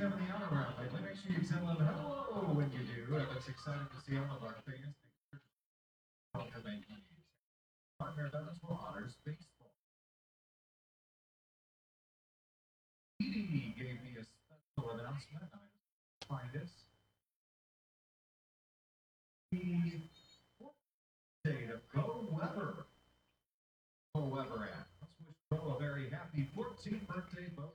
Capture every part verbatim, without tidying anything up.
coming the other round. Lately, make sure you tell them hello when you do. Evans excited to see all of our fans. Partner of Evansville Honors Baseball. He gave me a special announcement. I find this. The day to Bo Weber. Bo Weber at. Let's wish Bo a very happy fourteenth birthday, Bo.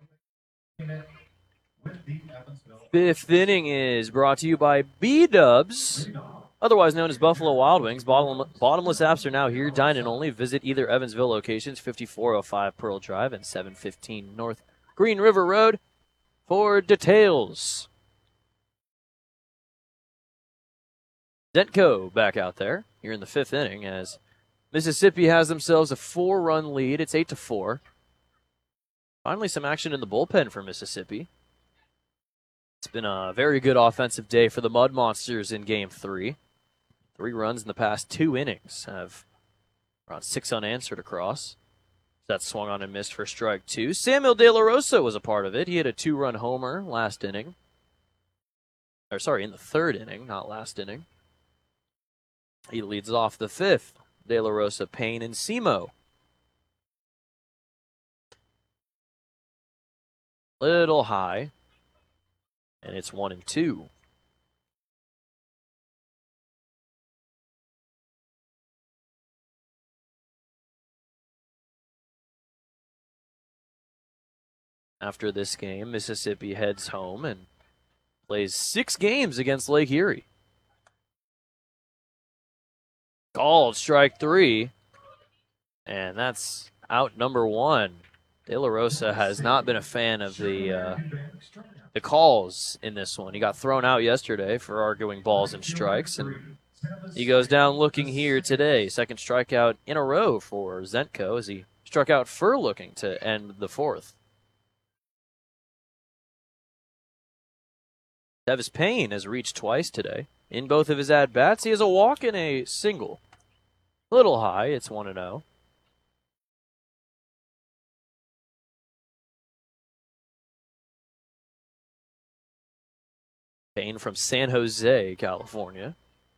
With the Evansville. Fifth inning is brought to you by B-Dubs, otherwise known as Buffalo Wild Wings. Bottom, bottomless apps are now here, dine-in only. Visit either Evansville locations, fifty-four oh five Pearl Drive and seven fifteen North Green River Road, for details. Zentco back out there here in the fifth inning as Mississippi has themselves a four-run lead. It's eight to four. Finally, some action in the bullpen for Mississippi. It's been a very good offensive day for the Mud Monsters in Game three. Three runs in the past two innings. Have around six unanswered across. That swung on and missed for strike two. Samuel De La Rosa was a part of it. He had a two-run homer last inning. Or sorry, in the third inning, not last inning. He leads off the fifth. De La Rosa, Payne, and Simo. Little high. And it's one and two. After this game, Mississippi heads home and plays six games against Lake Erie. Called strike three. And that's out number one. De La Rosa has not been a fan of the uh, the calls in this one. He got thrown out yesterday for arguing balls and strikes, and he goes down looking here today. Second strikeout in a row for Zentco as he struck out Fur looking to end the fourth. Tevis Payne has reached twice today. In both of his at-bats, he has a walk and a single. A little high, it's one and oh. Payne from San Jose, California.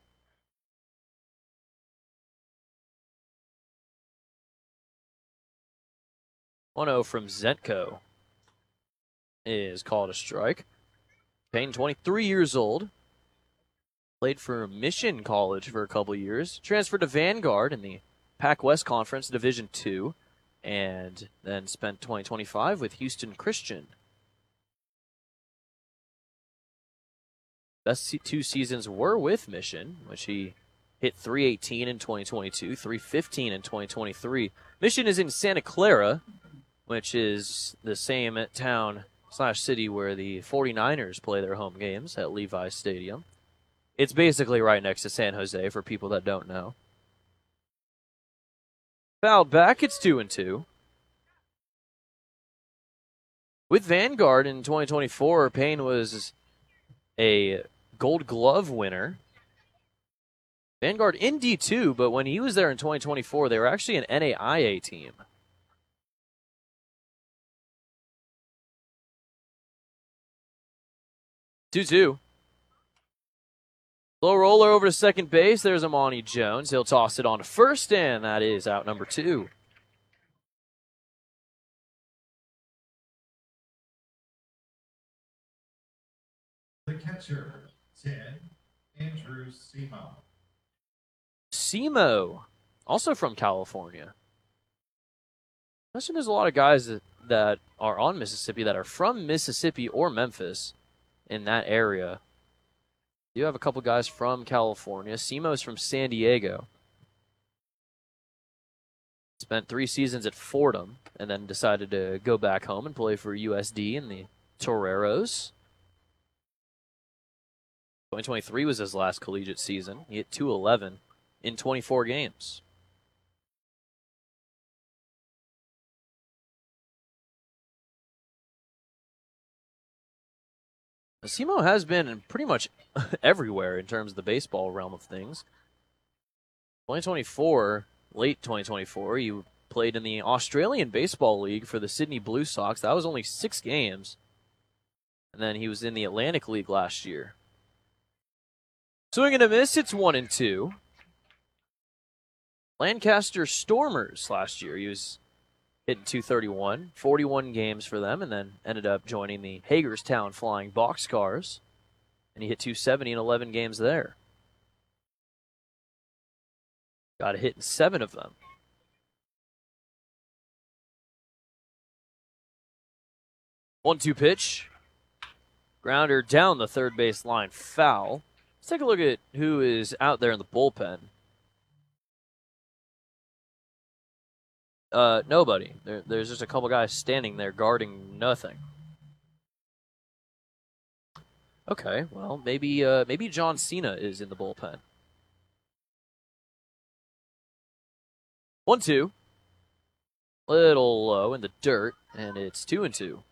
one oh from Zentco is called a strike. Payne, twenty-three years old. Played for Mission College for a couple years. Transferred to Vanguard in the Pac West Conference Division two. And then spent twenty twenty-five with Houston Christian. Best two seasons were with Mission, which he hit three eighteen in twenty twenty-two, three fifteen in twenty twenty-three. Mission is in Santa Clara, which is the same town slash city where the forty-niners play their home games at Levi's Stadium. It's basically right next to San Jose for people that don't know. Fouled back, it's two and two. With Vanguard in twenty twenty-four, Payne was a Gold Glove winner. Vanguard in D two, but when he was there in twenty twenty-four, they were actually an N A I A team. two two. Low roller over to second base. There's Amani Jones. He'll toss it on to first, and that is out number two. The catcher, Ted Andrew Simo. Simo, also from California. I imagine there's a lot of guys that, that are on Mississippi that are from Mississippi or Memphis in that area. You have a couple guys from California. Simo's from San Diego. Spent three seasons at Fordham and then decided to go back home and play for U S D in the Toreros. twenty twenty-three was his last collegiate season. He hit two eleven in twenty-four games. Simo has been pretty much everywhere in terms of the baseball realm of things. twenty twenty-four, late twenty twenty-four, you played in the Australian Baseball League for the Sydney Blue Sox. That was only six games. And then he was in the Atlantic League last year. Swing and a miss, it's one and two. Lancaster Stormers last year. He was hitting two thirty-one, forty-one games for them, and then ended up joining the Hagerstown Flying Boxcars. And he hit two seventy in eleven games there. Got a hit in seven of them. one two pitch. Grounder down the third base line, foul. Let's take a look at who is out there in the bullpen. Uh, nobody. There, there's just a couple guys standing there guarding nothing. Okay, well, maybe uh, maybe John Cena is in the bullpen. one two. Little low in the dirt, and it's two and two.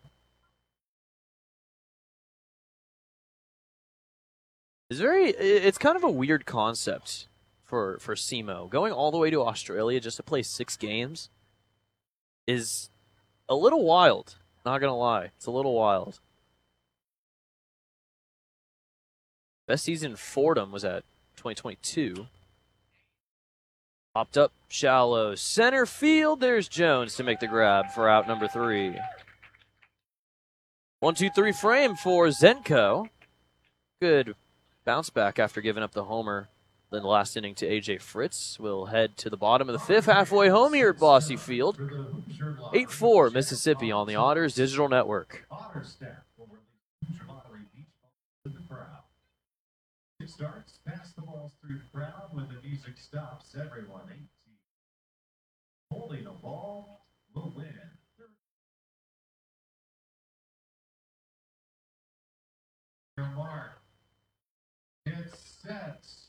It's very. It's kind of a weird concept for for S E M O. Going all the way to Australia just to play six games is a little wild. Not gonna lie, it's a little wild. Best season Fordham was at twenty twenty-two. Popped up shallow center field. There's Jones to make the grab for out number three. One, two, three frame for Zenko. Good bounce back after giving up the homer in the last inning to A J Fritz. We'll head to the bottom of the fifth, halfway home here at Bosse Field. eight four Mississippi on the Otters Digital Network. Otter staff will release lottery beach balls to the crowd. It starts, pass the balls through the crowd. When the music stops, everyone eighteen holding a ball will win. Mark. It's set.